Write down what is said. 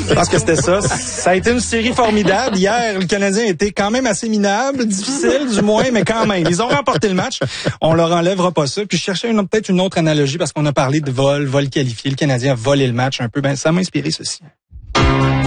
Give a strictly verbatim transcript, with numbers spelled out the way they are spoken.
Je pense que c'était ça. Ça a été une série formidable. Hier, le Canadien était quand même assez minable, difficile du moins, mais quand même. Ils ont remporté le match. On leur enlèvera pas ça. Puis je cherchais une, peut-être une autre analogie parce qu'on a parlé de vol, vol qualifié. Le Canadien a volé le match un peu. Ben, ça m'a inspiré ceci.